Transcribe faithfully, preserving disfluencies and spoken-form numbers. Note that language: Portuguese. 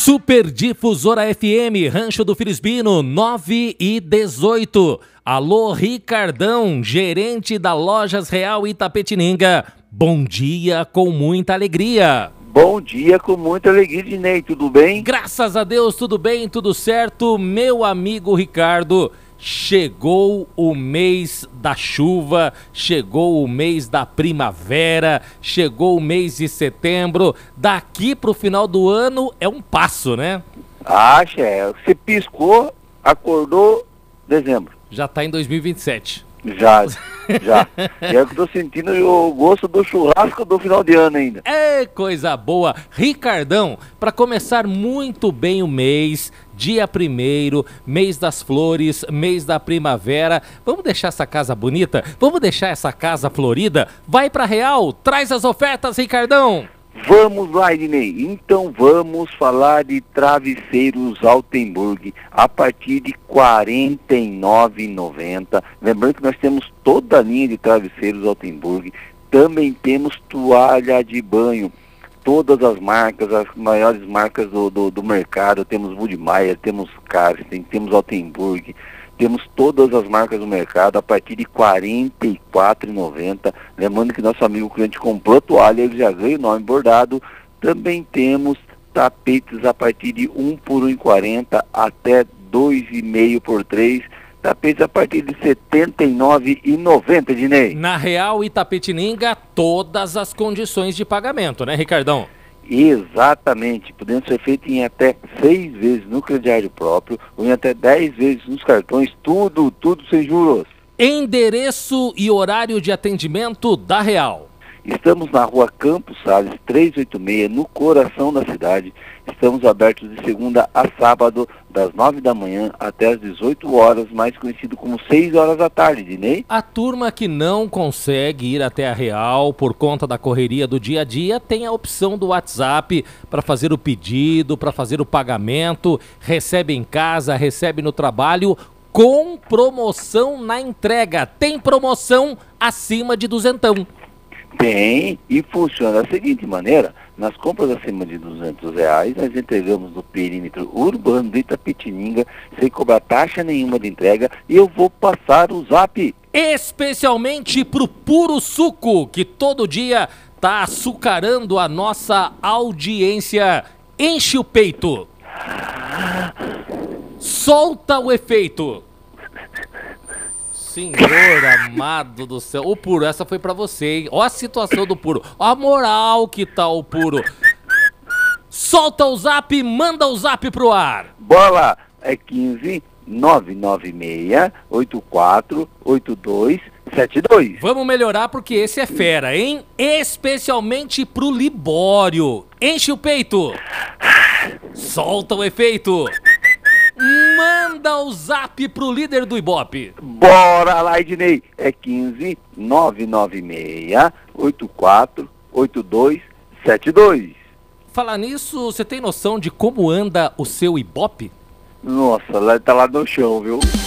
Super Difusora F M, Rancho do Frisbino, nove e dezoito. Alô, Ricardão, gerente da Lojas Real Itapetininga. Bom dia com muita alegria. Bom dia com muita alegria, Dinei. Tudo bem? Graças a Deus, tudo bem, tudo certo. Meu amigo Ricardo, chegou o mês da chuva, chegou o mês da primavera, chegou o mês de setembro. Daqui pro final do ano é um passo, né? Ah, chefe, você piscou, acordou, dezembro. Já tá em dois mil e vinte e sete. Já, já. E é que eu tô sentindo o gosto do churrasco do final de ano ainda. É coisa boa. Ricardão, para começar muito bem o mês, dia primeiro, mês das flores, mês da primavera, vamos deixar essa casa bonita? Vamos deixar essa casa florida? Vai pra Real, traz as ofertas, Ricardão. Vamos lá, Ednei. Então vamos falar de travesseiros Altenburg a partir de quarenta e nove reais e noventa centavos. Lembrando que nós temos toda a linha de travesseiros Altenburg. Também temos toalha de banho. Todas as marcas, as maiores marcas do, do, do mercado. Temos Budmeier, temos Karsten, temos Altenburg. Temos todas as marcas do mercado a partir de quarenta e quatro reais e noventa centavos. Lembrando que nosso amigo cliente comprou a toalha, ele já ganha o nome bordado. Também temos tapetes a partir de um por um real e quarenta centavos até dois e meio por três. Tapetes a partir de setenta e nove reais e noventa centavos, Dinei. Na Real Itapetininga, todas as condições de pagamento, né, Ricardão? Exatamente, podendo ser feito em até seis vezes no crediário próprio ou em até dez vezes nos cartões, tudo, tudo sem juros. Endereço e horário de atendimento da Real. Estamos na rua Campos Sales, trezentos e oitenta e seis, no coração da cidade. Estamos abertos de segunda a sábado, das nove da manhã até as dezoito horas, mais conhecido como seis horas da tarde, Dinei. A turma que não consegue ir até a Real por conta da correria do dia a dia, tem a opção do WhatsApp para fazer o pedido, para fazer o pagamento, recebe em casa, recebe no trabalho, com promoção na entrega. Tem promoção acima de duzentão. Tem, e funciona da seguinte maneira: nas compras acima de duzentos reais, nós entregamos no perímetro urbano de Itapetininga, sem cobrar taxa nenhuma de entrega, e eu vou passar o zap. Especialmente pro Puro Suco, que todo dia tá açucarando a nossa audiência. Enche o peito. Solta o efeito. Senhor amado do céu. Ô Puro, essa foi pra você, hein? Ó a situação do Puro. Ó a moral que tá o Puro. Solta o zap, manda o zap pro ar. Bora lá. É quinze, nove nove seis, oito quatro oito dois sete dois. Vamos melhorar porque esse é fera, hein? Especialmente pro Libório. Enche o peito. Solta o efeito. Manda o zap pro líder do Ibope. Bora lá, Ednei. É quinze, nove nove seis, oito quatro oito dois sete dois. Falar nisso, você tem noção de como anda o seu Ibope? Nossa, lá tá lá no chão, viu?